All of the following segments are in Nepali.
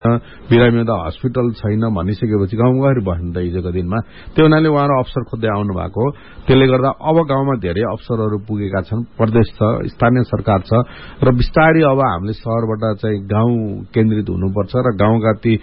बिरामीमा त हस्पिटल छैन भनिसकेपछि गाउँमा गएर बस्नु त हिजोको दिनमा। त्यो हुनाले उहाँहरू अवसर खोज्दै आउनु भएको हो। त्यसले गर्दा अब गाउँमा धेरै अवसरहरू पुगेका छन्, प्रदेश छ, स्थानीय सरकार छ र बिस्तारै अब हामीले शहरबाट चाहिँ गाउँ केन्द्रित हुनुपर्छ र गाउँका ती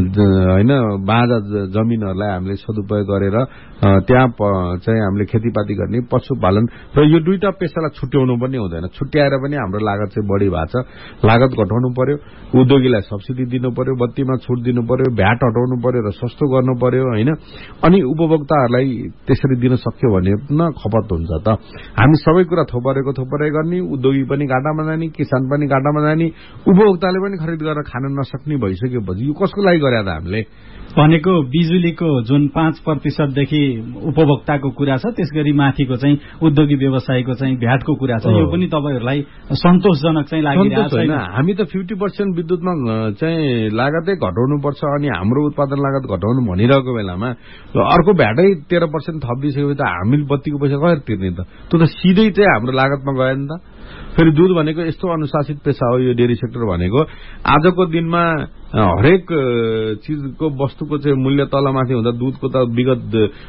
होइन बाँझा जमिनहरूलाई हामीले सदुपयोग गरेर त्यहाँ चाहिँ हामीले खेतीपाती गर्ने, पशुपालन र यो दुईटा पेशालाई छुट्याउनु पनि हुँदैन। छुट्याएर पनि हाम्रो लागत चाहिँ बढी भएको छ। लागत घटाउनु पर्यो, उद्योगीलाई सब्सिडी दिनु पर्यो, बत्तीमा छुट दिनु पर्यो, भ्याट हटाउनु पर्यो र सस्तो गर्नु पर्यो होइन। अनि उपभोक्ताहरूलाई त्यसरी दिन सक्यो भने न खपत हुन्छ त। हामी सबै कुरा थोपरेको गर्ने, उद्योगी पनि घाटामा जाने, किसान पनि घाटामा जाने, उपभोक्ताले पनि खरिद गरेर खान नसक्ने भइसकेपछि यो कसको लागि गरे त हामीले? भनेको बिजुलीको जुन 5% देखि उपभोक्ताको कुरा छ, त्यसगरी माथिको चाहिँ उद्योगी व्यवसायको चाहिँ भ्याटको कुरा छ, यो पनि तपाईहरुलाई सन्तोषजनक चाहिँ लागिरहेको छैन। हामी त 50% विद्युतमा चाहिँ लागतै घटाउनु पर्छ अनि हाम्रो उत्पादन लागत घटाउनु भनिरहेको बेलामा अर्को भ्याटै 13% थपिसकेपछि त हामीले बत्तीको पैसा कसरी तिर्ने त? त्यो त सिधै चाहिँ हाम्रो लागतमा गयो नि त। फेरि दूध भनेको यस्तो अनुशासित पेशा हो यो डेयरी सेक्टर भनेको। आजको दिनमा हरेक चीजको वस्तुको चाहिँ मूल्य तलमाथि हुँदा दूधको त विगत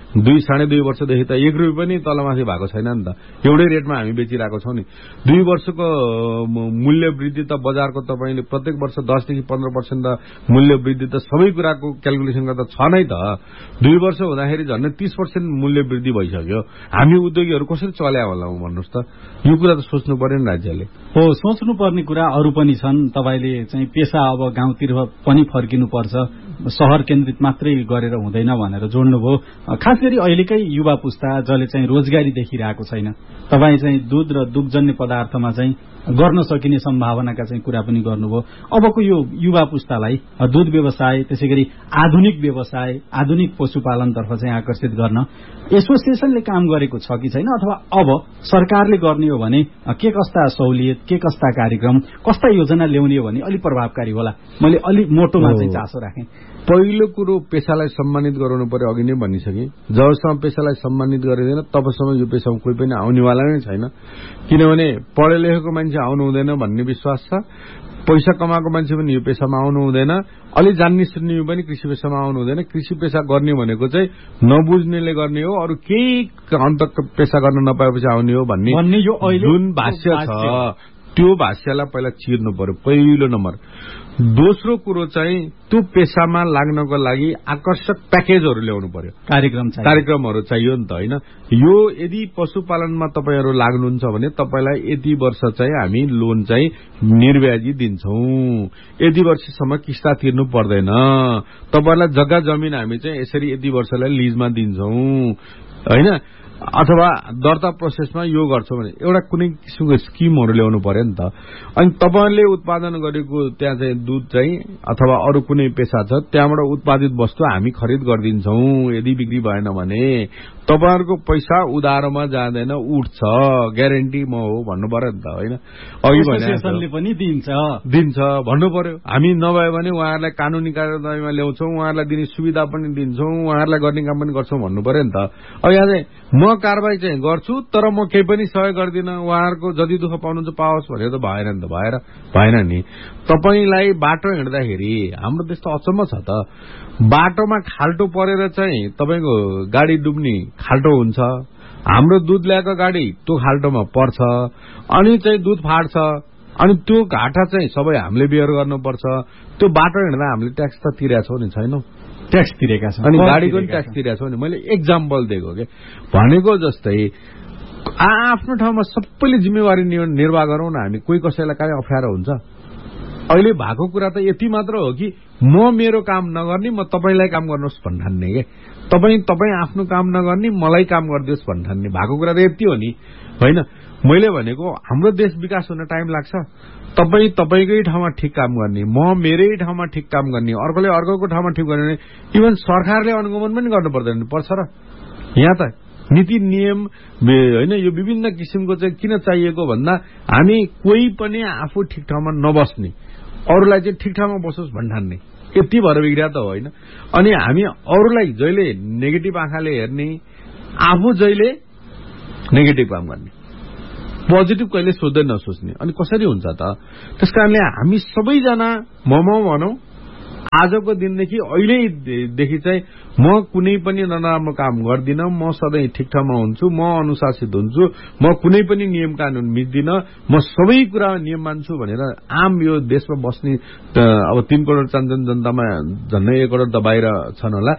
2-2.5 वर्षदेखि त 1 रुपैयाँ पनि तलमाथि भएको छैन नि त। एउटै रेटमा हामी बेचिरहेको छौं नि। 2 वर्षको मूल्य वृद्धि त बजारको तपाईले प्रत्येक वर्ष 10 देखि 15% त मूल्य वृद्धि त सबै कुराको क्याल्कुलेसन गर्दा छ नै त। 2 वर्ष हुँदाखेरि झन्डै 30% मूल्य वृद्धि भइसक्यो। हामी उद्योगीहरु कसरी चल्या होला भन्नुस् त? यो कुरा त सोच्नु पर्यो नि राज्यले। हो, सोच्नु पर्ने कुरा अरु पनि छन्। तपाईले चाहिँ पेशा अब गाउँतिर पनि फर्किनु पर्छ, शहर केन्द्रित मात्रै गरेर हुँदैन भनेर जोड्नुभयो। खास गरी अहिलेकै युवा पुस्ता जसले चाहिँ रोजगारी देखिरहेको छैन, तपाई चाहिँ दूध र दुग्धजन्य पदार्थमा चाहिँ गर्न सकिने सम्भावनाका चाहिँ कुरा पनि गर्नुभयो। अबको यो युवा पुस्तालाई दूध व्यवसाय, त्यसैगरी आधुनिक व्यवसाय, आधुनिक पशुपालनतर्फ चाहिँ आकर्षित गर्न एसोसिएसनले काम गरेको छ कि छैन, अथवा अब सरकारले गर्ने हो भने के कस्ता सहुलियत, के कस्ता कार्यक्रम, कस्ता योजना ल्याउने हो भने अलि प्रभावकारी होला? मैले अलि मोटोमा चाहिँ चासो राखेँ। पहिलो कुरो पेशालाई सम्मानित गराउनु पर्यो। अघि नै भनिसके, जबसम्म पेशालाई सम्मानित गरिँदैन तबसम्म यो पेशामा कोही पनि आउनेवाला नै छैन। किनभने पढे लेखेको मान्छे आउनु हुँदैन भन्ने विश्वास छ, पैसा कमाएको मान्छे पनि यो पेशामा आउनु हुँदैन, अलि जान्ने सुन्ने पनि कृषि पेशामा आउनु हुँदैन। कृषि पेशा गर्ने भनेको चाहिँ नबुझ्नेले गर्ने हो, अरू केही अन्त पेशा गर्न नपाएपछि आउने हो भन्ने जुन भाष्य छ त्यो भाष्यलाई पहिला चिर्नु पर्यो, पहिलो नम्बर। दोस्रो कुरो चाहिँ त्यो पेशामा लाग्नको लागि आकर्षक प्याकेजहरू ल्याउनु पर्यो, कार्यक्रमहरू चाहियो नि त होइन। यो यदि पशुपालनमा तपाईहरु लाग्नुहुन्छ भने तपाईलाई यति वर्ष चाहिँ हामी लोन चाहिँ निर्व्याजी दिन्छौं, यति वर्षसम्म किस्ता तिर्नु पर्दैन, तपाईलाई जग्गा जमिन हामी चाहिँ यसरी यति वर्षलाई लिजमा दिन्छौं होइन, अथवा दर्ता प्रोसेसमा यो गर्छौं भने एउटा कुनै किसिमको स्किमहरू ल्याउनु पर्यो नि त। अनि तपाईले उत्पादन गरेको त्यहाँ चाहिँ दूध चाहिँ अथवा अरू कुनै पेशा छ त्यहाँबाट उत्पादित वस्तु हामी खरिद गरिदिन्छौं। यदि बिक्री भएन भने तपाईहरुको पैसा उधारोमा जाँदैन, उठ्छ, ग्यारेन्टी म हो भन्नु पर्यो नि त होइन। अघि भने पनि दिन्छ भन्नु पर्यो। हामी नभए भने उहाँहरूलाई कानूनी कार्यवाहीमा ल्याउँछौं, उहाँहरूलाई दिने सुविधा पनि दिन्छौं, उहाँहरूलाई गर्ने काम पनि गर्छौं भन्नु पर्यो नि त। अब यहाँ चाहिँ म कारबाही चाहिँ गर्छु तर म केही पनि सहयोग गर्दिन, उहाँहरूको जति दुःख पाउनुहुन्छ पाओस् भनेर त भएन नि त, भएन नि। तपाईलाई बाटो हिँड्दाखेरि हाम्रो देश त अचम्म छ त, बाटोमा खाल्टो परेर चाहिँ तपाईको गाडी डुब्ने खाल्टो हुन्छ, हाम्रो दूध ल्याएको गाडी त्यो खाल्टोमा पर्छ अनि चाहिँ दूध फाट्छ, अनि त्यो घाटा चाहिँ सबै हामीले बेयर गर्नुपर्छ। त्यो बाटो हिँड्दा हामीले ट्याक्स त तिरेका छौं नि, छैनौं? ट्याक्स तिरेका छौं, अनि गाडीको पनि ट्याक्स तिरेका छौं नि। मैले एक्जाम्पल दिएको के भनेको जस्तै आफ्नो ठाउँमा सबैले जिम्मेवारी निर्वाह गरौँ न हामी, कोही कसैलाई काहीँ अप्ठ्यारो हुन्छ? अहिले भएको कुरा त यति मात्र हो कि म मेरो काम नगर्ने, म तपाईलाई काम गर्नुहोस् भन्ठान्ने के, तपाई आफ्नो काम नगर्ने मलाई काम गरिदियोस् भन्ठान्ने भएको कुरा त यति हो नि होइन। मैले भनेको हाम्रो देश विकास हुन टाइम लाग्छ, तपाईकै ठाउँमा ठिक काम गर्ने, म मेरै ठाउँमा ठिक काम गर्ने, अर्कोले अर्कोको ठाउँमा ठिक गर्ने, इभन सरकारले अनुगमन पनि गर्नु पर्दैन पर्छ र। यहाँ त नीति नियम होइन यो विभिन्न किसिमको चाहिँ किन चाहिएको भन्दा हामी कोही पनि आफू ठिक ठाउँमा नबस्ने, अरूलाई चाहिँ ठिक ठाउँमा बसोस् भन्ठान्ने, यति भएर बिग्रिया त होइन। अनि हामी अरूलाई जहिले नेगेटिभ आँखाले हेर्ने, आफू जहिले नेगेटिभ काम गर्ने, पोजिटिभ कहिले सोच्दै नसोच्ने, अनि कसरी हुन्छ त? त्यसकारणले हामी सबैजना भनौं आजको दिनदेखि अहिलेदेखि चाहिँ म कुनै पनि नराम्रो काम गर्दिन, म सधैँ ठिक ठाउँमा हुन्छु, म अनुशासित हुन्छु, म कुनै पनि नियम कानून मिच्दिन, म सबै कुरा नियम मान्छु भनेर आम यो देशमा बस्ने अब 3 करोड जनतामा झन्डै 1 करोड त बाहिर छन् होला।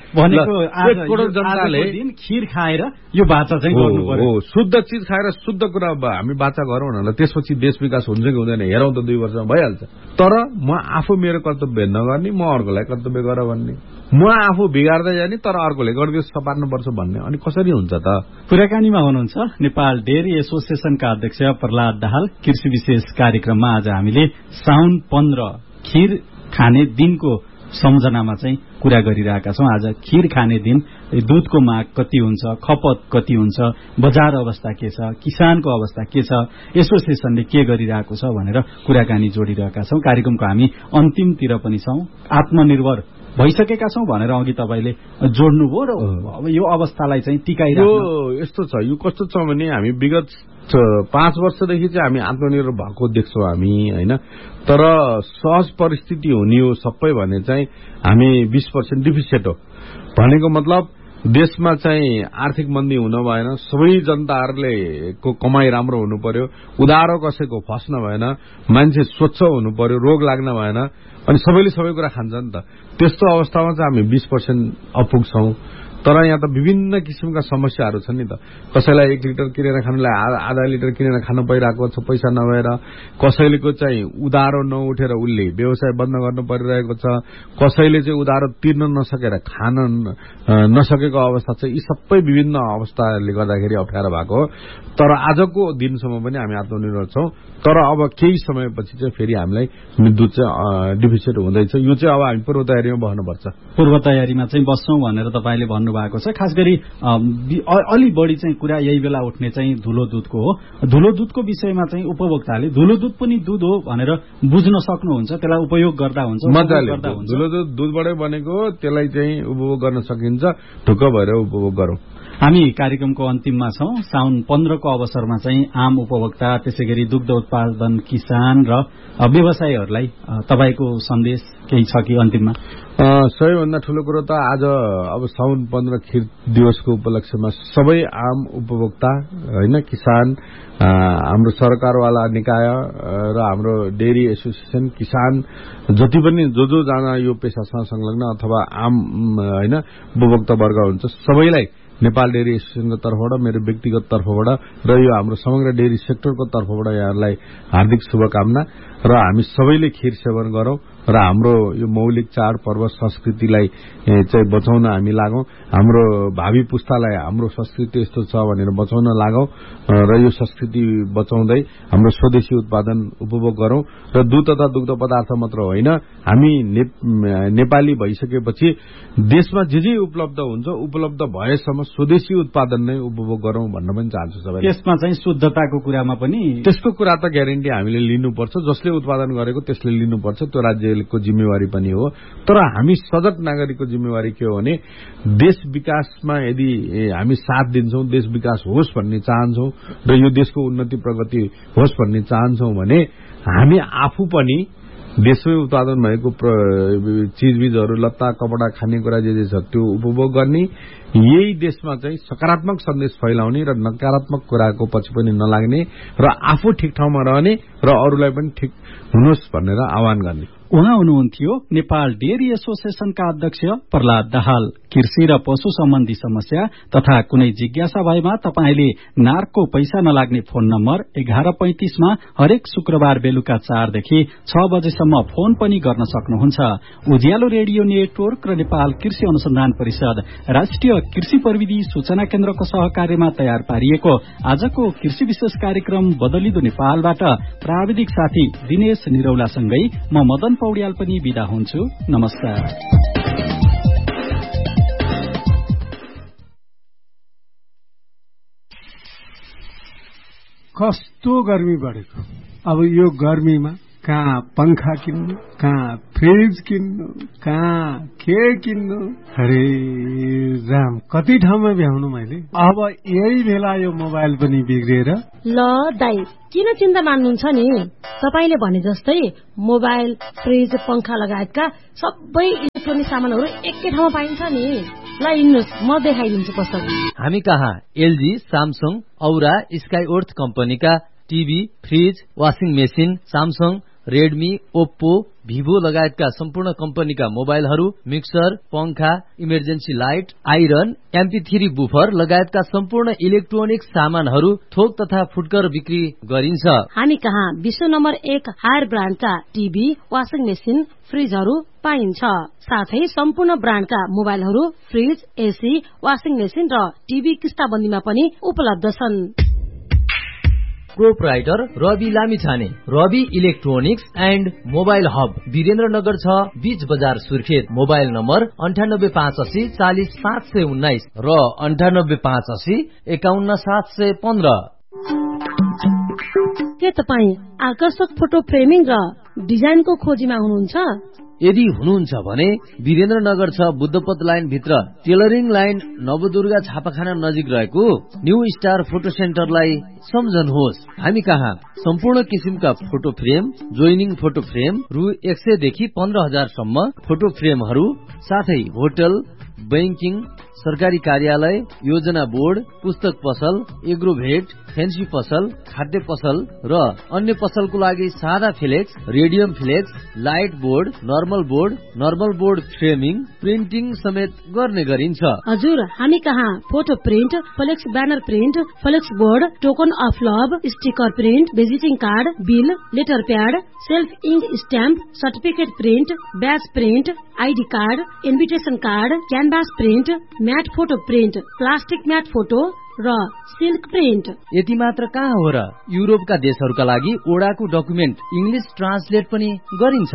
1 करोड जनताले खीर खाएर यो बाचा चाहिँ गर्नु पर्यो। हो, शुद्ध चिज खाएर शुद्ध कुरा हामी बाचा गरौँ होला, त्यसपछि देश विकास हुन्छ कि हुँदैन हेरौँ त, 2 वर्षमा भइहाल्छ। तर म आफू मेरो कर्तव्य नगर्ने, म अर्कोलाई कर्तव्य गर भन्ने, म आफू बिगार्दै जाने तर अर्कोले गरिदियो सपार्नुपर्छ भन्ने, अनि कसरी हुन्छ त? कुराकानीमा हुनुहुन्छ नेपाल डेयरी एसोसिएसनका अध्यक्ष प्रहलाद दाहाल। कृषि विशेष कार्यक्रममा आज हामीले साउन 15 खीर खाने दिनको सम्झनामा चाहिँ कुरा गरिरहेका छौं। आज खीर खाने दिन, दूधको माग कति हुन्छ, खपत कति हुन्छ, बजार अवस्था के छ, किसानको अवस्था के छ, एसोसिएसनले के गरिरहेको छ भनेर कुराकानी जोडिरहेका छौं। कार्यक्रमको हामी अन्तिमतिर पनि छौं। आत्मनिर्भर भइसकेका छौं भनेर अघि तपाईले जोड्नुभयो र अब यो अवस्थालाई चाहिँ टिकाइराख्नु यस्तो छ। यो कस्तो छ भने हामी विगत 5 वर्षदेखि चाहिँ हामी आत्मनिर्भर भएको देख्छौं हामी, हैन। तर सहज परिस्थिति हुने हो सबै भने चाहिँ हामी 20% डिफिसिट हो भनेको मतलब देशमा चाहिँ आर्थिक मन्दी हुन भएन, सबै जनताहरूले को कमाई राम्रो हुनु पर्यो, उधारो कसैको फस्न भएन, मान्छे स्वच्छ हुनु पर्यो, रोग लाग्न भएन, अनि सबैले सबै कुरा खान्छ नि त। त्यस्तो अवस्थामा चाहिँ हामी 20% अपुग्छौं। तर यहाँ त विभिन्न किसिमका समस्याहरू छन् नि त। कसैलाई 1 लिटर किनेर खानुलाई आधा लिटर किनेर खानु परिरहेको छ पैसा नभएर, कसैलेको चाहिँ उधारो नउठेर उसले व्यवसाय बन्द गर्नु परिरहेको छ, कसैले चाहिँ उधारो तिर्न नसकेर खान नसकेको अवस्था छ। यी सबै विभिन्न अवस्थाले गर्दाखेरि अप्ठ्यारो भएको हो। तर आजको दिनसम्म पनि हामी आत्मनिर्भर छौं। तर अब केही समयपछि चाहिँ फेरि हामीलाई दूध चाहिँ डिफिसिट हुँदैछ। यो चाहिँ अब हामी पूर्व तयारीमा बस्नुपर्छ। पूर्व तयारीमा चाहिँ बस्छौं भनेर तपाईले भन्नुभएको छ। खास गरी अलि बढी चाहिँ कुरा यही बेला उठ्ने चाहिँ धुलो दूधको हो। धुलो दूधको विषयमा चाहिँ उपभोक्ताले धुलो दूध पनि दूध हो भनेर बुझ्न सक्नुहुन्छ, त्यसलाई उपयोग गर्दा हुन्छ, मजाले। धुलो दूध दूधबाटै बनेको, त्यसलाई चाहिँ उपभोग गर्न सकिन्छ, ढुक्क भएर उपभोग गरौं। हामी कार्यक्रमको अन्तिममा छौं। साउन 15 को अवसरमा चाहिँ आम उपभोक्ता, त्यसैगरी दुग्ध उत्पादन किसान र व्यवसायीहरूलाई तपाईको सन्देश केही छ कि अन्तिममा? सबैभन्दा ठूलो कुरो त आज अब साउन 15 खीर दिवसको उपलक्ष्यमा सबै आम उपभोक्ता, हैन, किसान, हाम्रो सरकारवाला निकाय र हाम्रो डेयरी एसोसिएसन, किसान जति पनि जो जना यो पेशासँग संलग्न अथवा आम, हैन, उपभोक्ता वर्ग हुन्छ, सबैलाई नेपाल डेयरी एसोसिएसनको तर्फबाट, मेरो व्यक्तिगत तर्फबाट र यो हाम्रो समग्र डेयरी सेक्टरको तर्फबाट यहाँलाई हार्दिक शुभकामना। र हामी सबैले खीर सेवन गरौं र हाम्रो यो मौलिक चाड पर्व संस्कृतिलाई चाहिँ बचाउन हामी लागौं। हाम्रो भावी पुस्तालाई हाम्रो संस्कृति यस्तो छ भनेर बचाउन लागौं र यो संस्कृति बचाउँदै हाम्रो स्वदेशी उत्पादन उपभोग गरौं। र दूध तथा दुग्ध पदार्थ मात्र होइन, हामी नेपाली भइसकेपछि देशमा जे उपलब्ध हुन्छ, उपलब्ध भएसम्म स्वदेशी उत्पादन नै उपभोग गरौं भन्न पनि चाहन्छु सबैले। त्यसमा चाहिँ शुद्धताको कुरामा पनि त्यसको कुरा त ग्यारेन्टी हामीले लिनुपर्छ। जसले उत्पादन गरेको त्यसले लिनुपर्छ, त्यो राज्यको जिम्मेवारी पनि हो। तर हामी सजग नागरिकको जिम्मेवारी के हो भने देश विकासमा यदि हामी साथ दिन्छौं, देश विकास होस् भन्ने चाहन्छौं र यो देशको उन्नति प्रगति होस् भन्ने चाहन्छौं भने हामी आफू पनि देशमै उत्पादन भएको चीजबीजहरू, लत्ता कपडा, खानेकुरा जे छ त्यो उपभोग गर्ने, यही देशमा चाहिँ सकारात्मक सन्देश फैलाउने र नकारात्मक कुराको पछि पनि नलाग्ने र आफू ठिक ठाउँमा रहने र अरूलाई पनि ठिक हुनुहोस् भनेर आह्वान गर्ने। उहाँ हुनुहुन्थ्यो नेपाल डेयरी एसोसिएसनका अध्यक्ष प्रहलाद दाहाल। कृषि र पशु सम्बन्धी समस्या तथा कुनै जिज्ञासा भएमा तपाईले नार्कको पैसा नलाग्ने फोन नम्बर 1135 मा हरेक शुक्रबार बेलुका 4 देखि 6 बजेसम्म फोन पनि गर्न सक्नुहुन्छ। उज्यालो रेडियो नेटवर्क र नेपाल कृषि अनुसन्धान परिषद, राष्ट्रिय कृषि प्रविधि सूचना केन्द्रको सहकार्यमा तयार पारिएको आजको कृषि विशेष कार्यक्रम बदलिदो नेपालबाट प्राविधिक साथी दिनेश निरौलासँगै म मदन पौड्याल पनि बिदा हुन्छु। नमस्कार। कस्तो गर्मी बढेको। अब यो गर्मीमा कहाँ पंखा किन्नु, कहाँ फ्रिज किन्नु, कहाँ के किन्नु, अरे राम कति ठाउँमा भ्याउनु मैले। अब यही बेला यो मोबाइल पनि बिग्रिएर। ल दाइ किन चिन्ता मान्नुहुन्छ नि, तपाईले भने जस्तै मोबाइल फ्रिज पंखा लगायतका सबै इलेक्ट्रोनिक सामानहरू एकै ठाउँमा पाइन्छ नि। ल हिँड्नुहोस् म देखाइदिन्छु पसल। हामी कहाँ एलजी, सामसङ, औरा, स्काइओर्थ कम्पनीका TV, fridge, washing machine, Samsung, Redmi, Oppo, Vivo लगायतका सम्पूर्ण कम्पनीका मोबाइलहरू, मिक्सर, पंखा, emergency light, iron, MP3 buffer लगायतका सम्पूर्ण इलेक्ट्रोनिक सामानहरू थोक तथा फुटकर बिक्री गरिन्छ। हामी कहाँ विश्व number 1 higher ब्रान्डका TV, washing machine, फ्रिजहरू पाइन्छ। साथै सम्पूर्ण ब्रान्डका मोबाइलहरू, फ्रिज, एसी, वाशिङ मेसिन र टिभी किस्ताबन्दीमा पनि उपलब्ध छन्। Proprietor Rabi Lamichhane, Rabi electronics and mobile hub, Birendranagar 6, बीच बजार, सुर्खेत। मोबाइल नम्बर 9858 40 719 र 9858 51 715। के तपाईँ आकर्षक फोटो फ्रेमिङ र डिजाइनको खोजीमा हुनुहुन्छ? यदि हुनुहुन्छ भने वीरेन्द्रनगर 6 बुद्धपथ लाइन भित्र टेलरिङ लाइन नवदुर्गा छापाखाना नजिक रहेको न्यू स्टार फोटो सेन्टरलाई सम्झनुहोस्। हामी कहाँ सम्पूर्ण किसिमका photo frame, joining photo frame रु 100 देखि 15,000 सम्म फोटो फ्रेमहरू, साथै होटल, बैंकिङ, सरकारी कार्यालय, योजना बोर्ड, पुस्तक पसल, एग्रोभेट, फेन्सी पसल, खाद्य पसल र अन्य पसलको लागि सादा flex, radium flex, light board, normal board framing, printing समेत गर्ने गरिन्छ। हजुर हामी कहाँ photo print, flex banner print, flex board, token of love, sticker print, visiting card, bill, letter pad, self ink stamp, certificate print, ब्याज print, ID card, invitation card, canvas print, mat photo print, plastic mat photo र सिल्क प्रिन्ट। यति मात्र कहाँ हो र, युरोपका देशहरूका लागि ओडाको डकुमेन्ट इंग्लिश ट्रान्सलेट पनि गरिन्छ।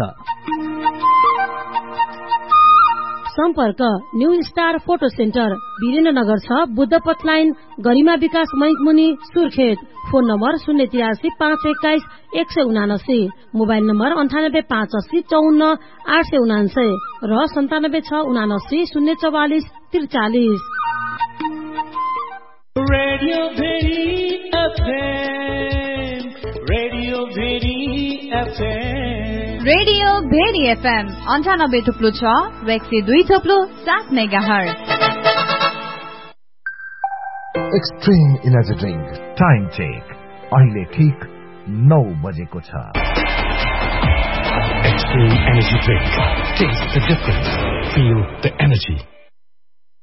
सम्पर्क new star photo centre, Birendranagar 6, बुद्धपथ line, गरिमा विकास मैकमुनि, Surkhet. Phone number 083 521 179, mobile number 98 580 54 879 र 97 679 044 43। Radio very FM, radio very FM, radio very FM 98.6 र 102.7 megahertz. Extreme energy drink time check अहिले ठीक 9 बजेको छ। Extreme energy drink, test the difference, feel the energy.